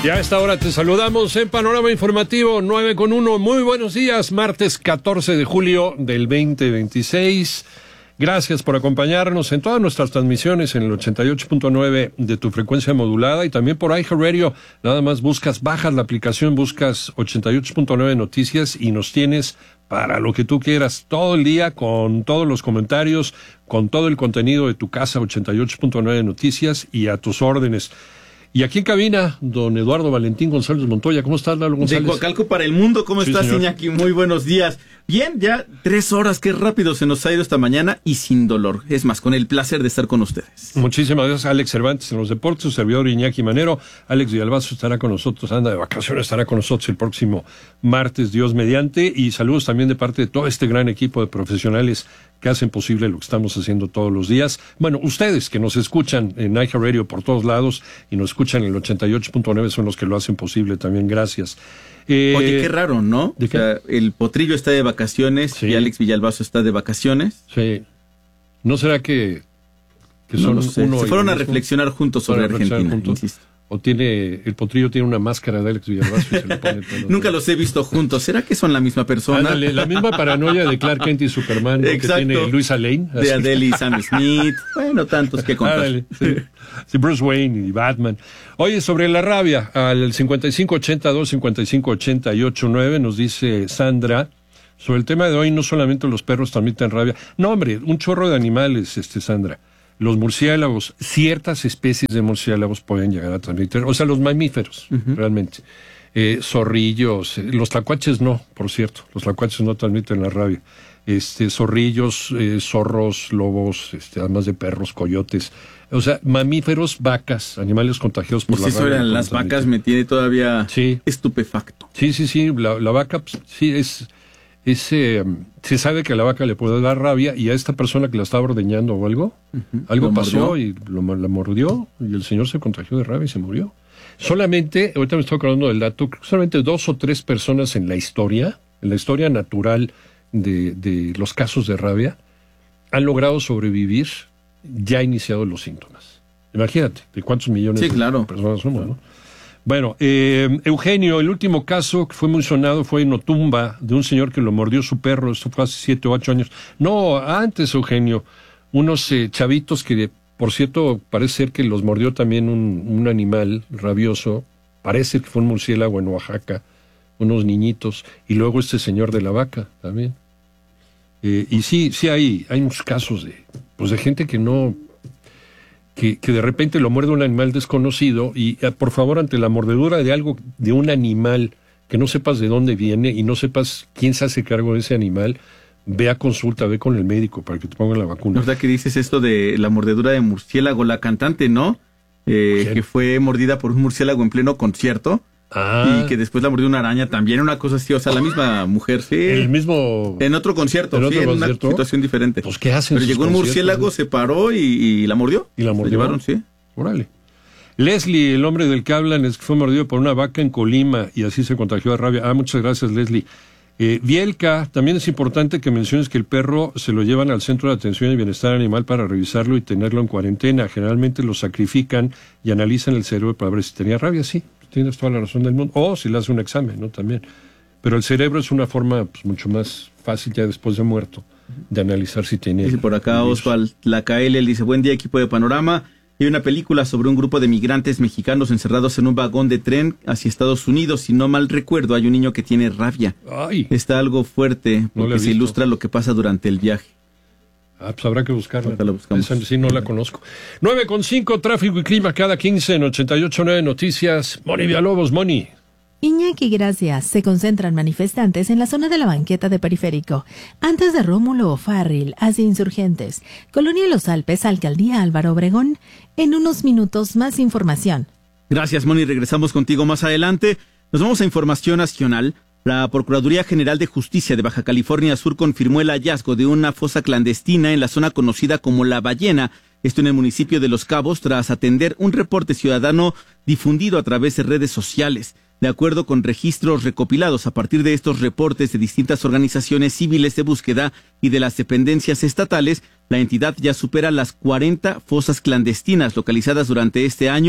Y a esta hora te saludamos en Panorama Informativo 9:1. Muy buenos días, martes 14 de julio del 2026. Gracias por acompañarnos en todas nuestras transmisiones en el 88.9 de tu frecuencia modulada y también por iHeartRadio. Nada más bajas la aplicación, buscas 88.9 Noticias y nos tienes para lo que tú quieras todo el día, con todos los comentarios, con todo el contenido de tu casa, 88.9 Noticias y a tus órdenes. Y aquí en cabina, don Eduardo Valentín González Montoya. ¿Cómo estás, Lalo González? De Coacalco para el mundo. ¿Cómo estás, señor Iñaki? Muy buenos días. Bien, ya 3 horas. Qué rápido se nos ha ido esta mañana y sin dolor. Es más, con el placer de estar con ustedes. Muchísimas gracias, Alex Cervantes en los deportes, su servidor Iñaki Manero. Alex Villalbazo estará con nosotros, anda de vacaciones, estará con nosotros el próximo martes, Dios mediante. Y saludos también de parte de todo este gran equipo de profesionales que hacen posible lo que estamos haciendo todos los días. Bueno, ustedes que nos escuchan en iHeartRadio por todos lados y nos escuchan en el 88.9 son los que lo hacen posible también. Gracias. Oye, qué raro, ¿no? ¿De qué? O sea, el Potrillo está de vacaciones, sí, y Alex Villalbazo está de vacaciones. Sí. ¿No será que no son lo sé. uno Se fueron a reflexionar juntos sobre Argentina, insisto. ¿O el Potrillo tiene una máscara de Alex Villalbazo y se le pone todo? Nunca los he visto juntos. ¿Será que son la misma persona? Ándale, la misma paranoia de Clark Kent y Superman, ¿no? Que tiene Luisa Lane. De Adele y Sam Smith. Bueno, tantos que contar. Ándale, sí. Sí, Bruce Wayne y Batman. Oye, sobre la rabia, al 5582-5588-9 nos dice Sandra, sobre el tema de hoy, no solamente los perros transmiten rabia. No, hombre, un chorro de animales, Sandra. Los murciélagos, ciertas especies de murciélagos pueden llegar a transmitir, o sea, los mamíferos, realmente. Zorrillos, los tlacuaches no, por cierto, los tlacuaches no transmiten la rabia. Zorrillos, zorros, lobos, además de perros, coyotes, o sea, mamíferos, vacas, animales contagiados por la rabia. Eso eran las vacas, me tiene todavía estupefacto. Sí, la vaca, pues, sí, se sabe que a la vaca le puede dar rabia y a esta persona que la estaba ordeñando o algo pasó y la mordió y el señor se contagió de rabia y se murió. Solamente, ahorita me estoy acordando del dato, solamente 2 o 3 personas en la historia natural de los casos de rabia, han logrado sobrevivir ya iniciados los síntomas. Imagínate, de cuántos millones de personas somos, ¿no? Bueno, Eugenio, el último caso que fue muy sonado fue en Otumba, de un señor que lo mordió su perro, esto fue hace 7 o 8 años. No, antes, Eugenio, unos chavitos que, por cierto, parece ser que los mordió también un animal rabioso, parece que fue un murciélago en Oaxaca, unos niñitos, y luego este señor de la vaca también. Y sí hay unos casos de gente que no... Que de repente lo muerde un animal desconocido y por favor, ante la mordedura de un animal que no sepas de dónde viene y no sepas quién se hace cargo de ese animal, ve a consulta, ve con el médico para que te pongan la vacuna. ¿Verdad que dices esto de la mordedura de murciélago? La cantante, ¿no? Que fue mordida por un murciélago en pleno concierto. Y que después la mordió una araña también, una cosa así, o sea, la misma mujer, sí. El mismo... En otro concierto, en una situación diferente. Pues, ¿qué hacen? Pero llegó un murciélago, se paró y la mordió. ¿Y la mordió? La llevaron, sí. Órale. Leslie, el hombre del que hablan, es que fue mordido por una vaca en Colima y así se contagió de rabia. Muchas gracias, Leslie. Vielka, también es importante que menciones que el perro se lo llevan al Centro de Atención y Bienestar Animal para revisarlo y tenerlo en cuarentena. Generalmente lo sacrifican y analizan el cerebro para ver si tenía rabia, sí. Tienes toda la razón del mundo. O si le hace un examen, ¿no? También. Pero el cerebro es una forma mucho más fácil ya después de muerto de analizar si tiene... Dice por acá Oswald Lacael, él dice, buen día, equipo de Panorama. Hay una película sobre un grupo de migrantes mexicanos encerrados en un vagón de tren hacia Estados Unidos. Si no mal recuerdo, hay un niño que tiene rabia. Ay. Está algo fuerte porque se ilustra lo que pasa durante el viaje. Pues habrá que buscarla. La buscamos. Esa sí no la conozco. 9:5, tráfico y clima cada 15 en 88.9 Noticias. Moni Villalobos, Moni. Iñaki, gracias. Se concentran manifestantes en la zona de la banqueta de Periférico, antes de Rómulo O'Farrill, hacia Insurgentes, Colonia Los Alpes, Alcaldía Álvaro Obregón. En unos minutos, más información. Gracias, Moni. Regresamos contigo más adelante. Nos vamos a información nacional. La Procuraduría General de Justicia de Baja California Sur confirmó el hallazgo de una fosa clandestina en la zona conocida como La Ballena, esto en el municipio de Los Cabos, tras atender un reporte ciudadano difundido a través de redes sociales. De acuerdo con registros recopilados a partir de estos reportes de distintas organizaciones civiles de búsqueda y de las dependencias estatales, la entidad ya supera las 40 fosas clandestinas localizadas durante este año,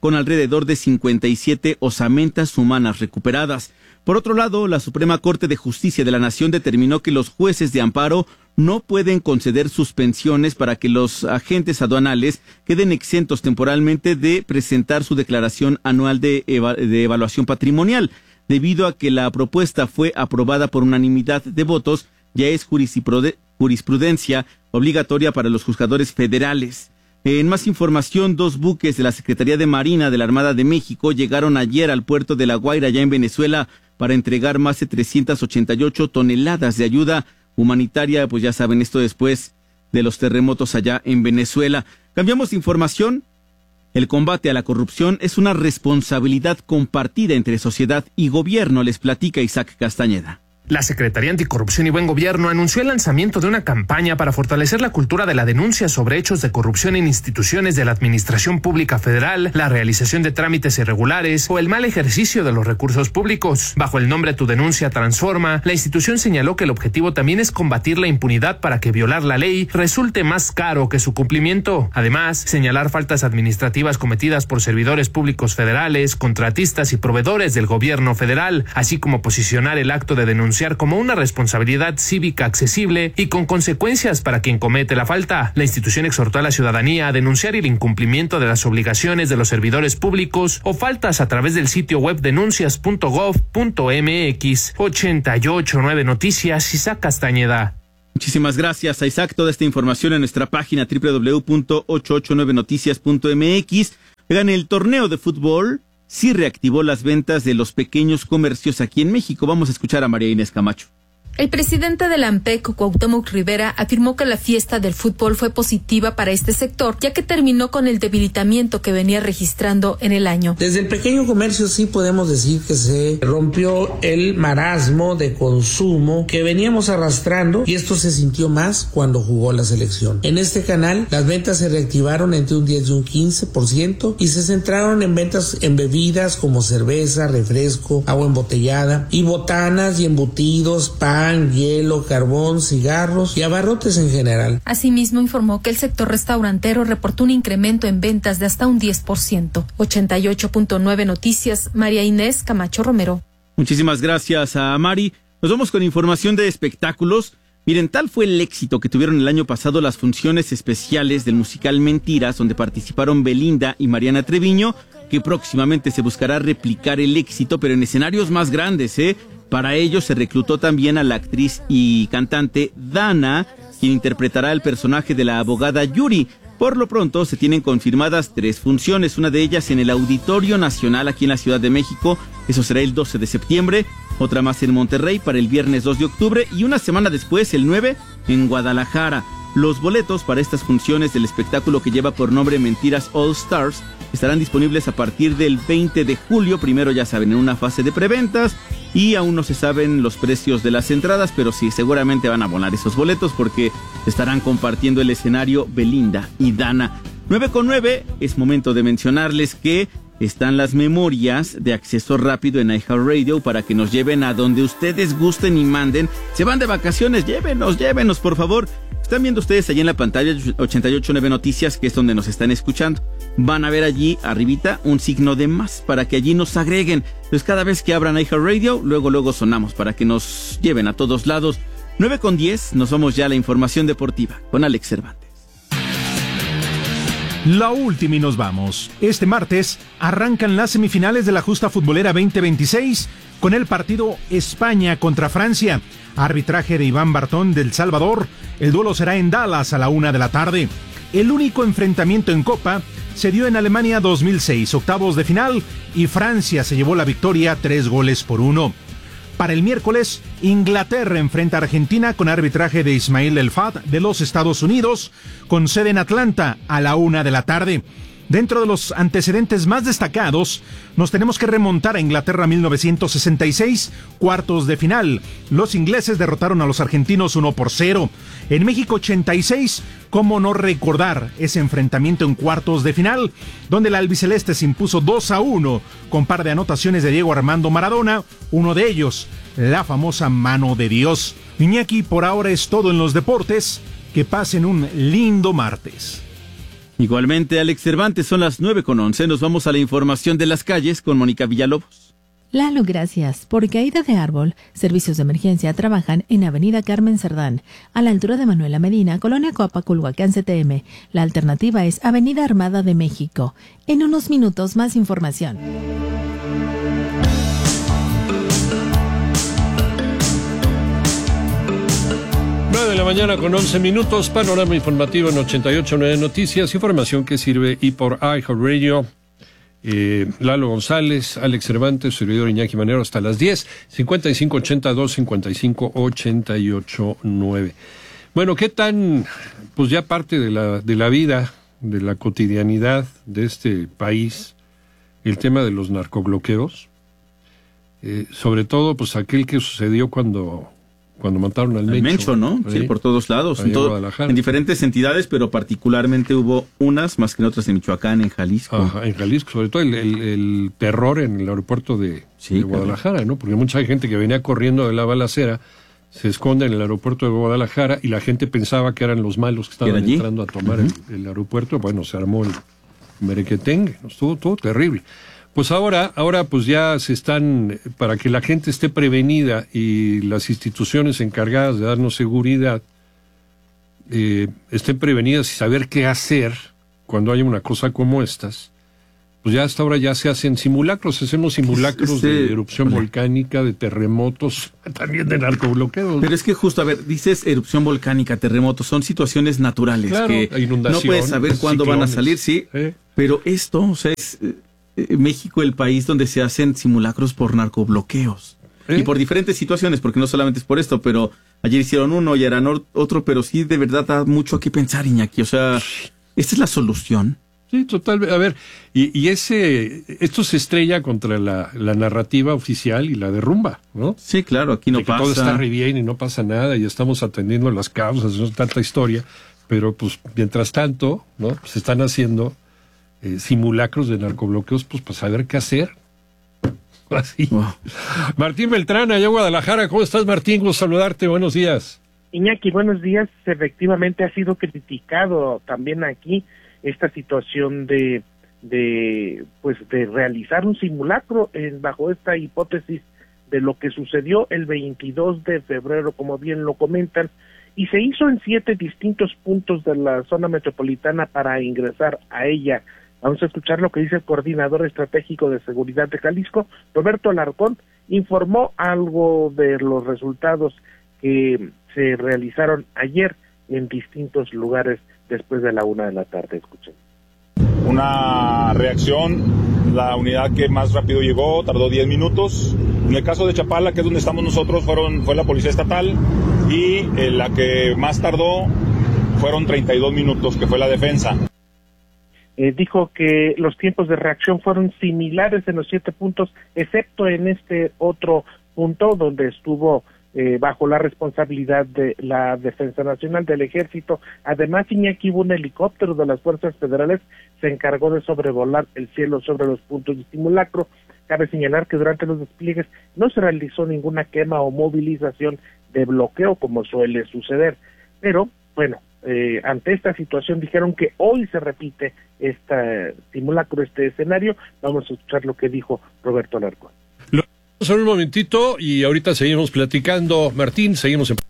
con alrededor de 57 osamentas humanas recuperadas. Por otro lado, la Suprema Corte de Justicia de la Nación determinó que los jueces de amparo no pueden conceder suspensiones para que los agentes aduanales queden exentos temporalmente de presentar su declaración anual de evaluación patrimonial. Debido a que la propuesta fue aprobada por unanimidad de votos, ya es jurisprudencia obligatoria para los juzgadores federales. En más información, 2 buques de la Secretaría de Marina de la Armada de México llegaron ayer al puerto de La Guaira, ya en Venezuela, para entregar más de 388 toneladas de ayuda humanitaria, pues ya saben, esto después de los terremotos allá en Venezuela. Cambiamos de información. El combate a la corrupción es una responsabilidad compartida entre sociedad y gobierno, les platica Isaac Castañeda. La Secretaría Anticorrupción y Buen Gobierno anunció el lanzamiento de una campaña para fortalecer la cultura de la denuncia sobre hechos de corrupción en instituciones de la Administración Pública Federal, la realización de trámites irregulares o el mal ejercicio de los recursos públicos. Bajo el nombre Tu Denuncia Transforma, la institución señaló que el objetivo también es combatir la impunidad para que violar la ley resulte más caro que su cumplimiento. Además, señalar faltas administrativas cometidas por servidores públicos federales, contratistas y proveedores del gobierno federal, así como posicionar el acto de denuncia como una responsabilidad cívica accesible y con consecuencias para quien comete la falta. La institución exhortó a la ciudadanía a denunciar el incumplimiento de las obligaciones de los servidores públicos o faltas a través del sitio web denuncias.gov.mx. 889 Noticias, Isaac Castañeda. Muchísimas gracias a Isaac. Toda esta información en nuestra página www.889noticias.mx. Oigan, el torneo de fútbol sí reactivó las ventas de los pequeños comercios aquí en México. Vamos a escuchar a María Inés Camacho. El presidente de la AMPEC, Cuauhtémoc Rivera, afirmó que la fiesta del fútbol fue positiva para este sector, ya que terminó con el debilitamiento que venía registrando en el año. Desde el pequeño comercio sí podemos decir que se rompió el marasmo de consumo que veníamos arrastrando, y esto se sintió más cuando jugó la selección. En este canal, las ventas se reactivaron entre un 10 y un 15% y se centraron en ventas en bebidas como cerveza, refresco, agua embotellada y botanas y embutidos, pan, hielo, carbón, cigarros y abarrotes en general. Asimismo, informó que el sector restaurantero reportó un incremento en ventas de hasta un 10%. 88.9 Noticias, María Inés Camacho Romero. Muchísimas gracias a Mari. Nos vamos con información de espectáculos. Miren, tal fue el éxito que tuvieron el año pasado las funciones especiales del musical Mentiras, donde participaron Belinda y Mariana Treviño, que próximamente se buscará replicar el éxito, pero en escenarios más grandes, Para ello se reclutó también a la actriz y cantante Dana, quien interpretará el personaje de la abogada Yuri. Por lo pronto se tienen confirmadas 3 funciones, una de ellas en el Auditorio Nacional aquí en la Ciudad de México, eso será el 12 de septiembre, otra más en Monterrey para el viernes 2 de octubre y una semana después, el 9, en Guadalajara. Los boletos para estas funciones del espectáculo, que lleva por nombre Mentiras All Stars, estarán disponibles a partir del 20 de julio, primero ya saben, en una fase de preventas, y aún no se saben los precios de las entradas, pero sí, seguramente van a abonar esos boletos porque estarán compartiendo el escenario Belinda y Dana. 9:09, es momento de mencionarles que están las memorias de acceso rápido en iHeartRadio para que nos lleven a donde ustedes gusten y manden. Se van de vacaciones, llévenos, por favor. Están viendo ustedes allí en la pantalla 889 Noticias, que es donde nos están escuchando. Van a ver allí arribita un signo de más para que allí nos agreguen. Entonces cada vez que abran iHeartRadio, luego sonamos para que nos lleven a todos lados. 9:10, nos vamos ya a la información deportiva con Alex Cervantes. La última y nos vamos. Este martes arrancan las semifinales de la Justa Futbolera 2026 con el partido España contra Francia. Arbitraje de Iván Bartón del Salvador. El duelo será en Dallas a la 1:00 p.m. El único enfrentamiento en Copa se dio en Alemania 2006, octavos de final, y Francia se llevó la victoria 3-1. Para el miércoles, Inglaterra enfrenta a Argentina con arbitraje de Ismail El Fad de los Estados Unidos, con sede en Atlanta a la 1:00 p.m. Dentro de los antecedentes más destacados, nos tenemos que remontar a Inglaterra 1966, cuartos de final. Los ingleses derrotaron a los argentinos 1-0. En México 86, ¿cómo no recordar ese enfrentamiento en cuartos de final, donde el albiceleste se impuso 2-1 con par de anotaciones de Diego Armando Maradona, uno de ellos, la famosa mano de Dios? Iñaki, por ahora es todo en los deportes. Que pasen un lindo martes. Igualmente, Alex Cervantes, son las 9:11. Nos vamos a la información de las calles con Mónica Villalobos. Lalo, gracias. Por caída de árbol, servicios de emergencia trabajan en Avenida Carmen Cerdán, a la altura de Manuela Medina, Colonia Coapa-Culhuacán, CTM. La alternativa es Avenida Armada de México. En unos minutos, más información. 9:11 a.m, panorama informativo en 88.9 Noticias, información que sirve y por iHeartRadio. Lalo González, Alex Cervantes, servidor Iñaki Manero, hasta las 10, 5582-5588-9. Bueno, ¿qué tan, pues ya parte de la vida, de la cotidianidad de este país, el tema de los narcobloqueos? Sobre todo, pues aquel que sucedió cuando mataron al Mencho, ¿no? Sí, por todos lados, en diferentes entidades, pero particularmente hubo unas más que en otras en Michoacán, en Jalisco. Ajá, en Jalisco, sobre todo el terror en el aeropuerto de Guadalajara, ¿no? Porque mucha gente que venía corriendo de la balacera se esconde en el aeropuerto de Guadalajara y la gente pensaba que eran los malos que estaban entrando a tomar el aeropuerto. Bueno, se armó el merequetengue, estuvo todo terrible. Pues ahora pues ya se están, para que la gente esté prevenida y las instituciones encargadas de darnos seguridad estén prevenidas y saber qué hacer cuando haya una cosa como estas, pues ya hasta ahora ya se hacen simulacros, hacemos simulacros de erupción volcánica, de terremotos, también de narcobloqueos. Pero es que justo, a ver, dices erupción volcánica, terremotos, son situaciones naturales, claro, que no puedes saber cuándo van a salir, sí, pero esto, o sea, es México el país donde se hacen simulacros por narcobloqueos. Y por diferentes situaciones, porque no solamente es por esto, pero ayer hicieron uno y harán otro, pero sí, de verdad da mucho que pensar, Iñaki. O sea, ¿esta es la solución? Sí, total. A ver, esto se estrella contra la narrativa oficial y la derrumba, ¿no? Sí, claro, aquí no pasa. Todo está re bien y no pasa nada y estamos atendiendo las causas, no es tanta historia, pero pues mientras tanto, ¿no? Se están haciendo simulacros de narcobloqueos, pues para saber qué hacer. Así. Wow. Martín Beltrán, allá en Guadalajara. ¿Cómo estás, Martín? Gusto saludarte. Buenos días. Iñaki, buenos días. Efectivamente ha sido criticado también aquí esta situación de realizar un simulacro bajo esta hipótesis de lo que sucedió el 22 de febrero, como bien lo comentan, y se hizo en 7 distintos puntos de la zona metropolitana para ingresar a ella. Vamos a escuchar lo que dice el coordinador estratégico de seguridad de Jalisco, Roberto Alarcón. Informó algo de los resultados que se realizaron ayer en distintos lugares después de la 1:00 p.m. Escuchen. Una reacción, la unidad que más rápido llegó tardó 10 minutos. En el caso de Chapala, que es donde estamos nosotros, fue la Policía Estatal, y la que más tardó fueron 32 minutos, que fue la defensa. Dijo que los tiempos de reacción fueron similares en los 7 puntos, excepto en este otro punto donde estuvo bajo la responsabilidad de la Defensa Nacional, del Ejército. Además, Iñaki, hubo un helicóptero de las Fuerzas Federales, se encargó de sobrevolar el cielo sobre los puntos de simulacro. Cabe señalar que durante los despliegues no se realizó ninguna quema o movilización de bloqueo, como suele suceder. Pero, bueno, ante esta situación dijeron que hoy se repite este simulacro, este escenario. Vamos a escuchar lo que dijo Roberto Alarcón. Solo un momentito y ahorita seguimos platicando. Martín, seguimos en...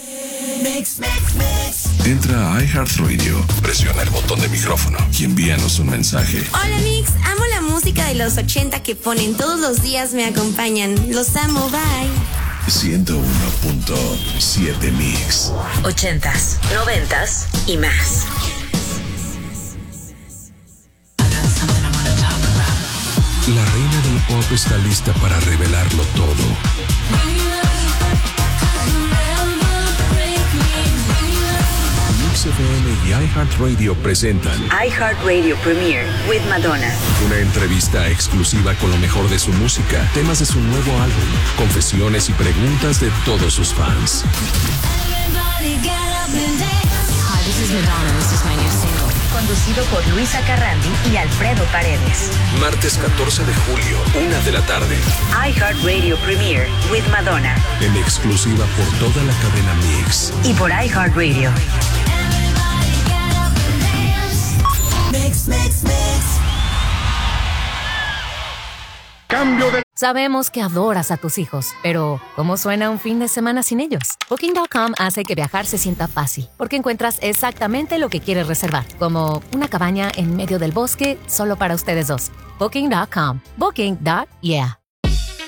Entra a iHeartRadio, presiona el botón de micrófono y envíanos un mensaje. Hola Mix, amo la música de los 80 que ponen todos los días, me acompañan. Los amo, bye. 101.7 Mix. 80s, 90s y más. La reina del pop está lista para revelarlo todo. Mix FM y iHeartRadio presentan iHeartRadio Premiere with Madonna. Una entrevista exclusiva con lo mejor de su música, temas de su nuevo álbum, confesiones y preguntas de todos sus fans. Hi, this is Madonna. This is my new single. Conducido por Luisa Carrandi y Alfredo Paredes. Martes 14 de julio, 1:00 p.m. iHeartRadio Premiere with Madonna. En exclusiva por toda la cadena Mix. Y por iHeartRadio. Cambio de... Sabemos que adoras a tus hijos, pero ¿cómo suena un fin de semana sin ellos? Booking.com hace que viajar se sienta fácil, porque encuentras exactamente lo que quieres reservar, como una cabaña en medio del bosque solo para ustedes dos. Booking.com. Booking.yeah.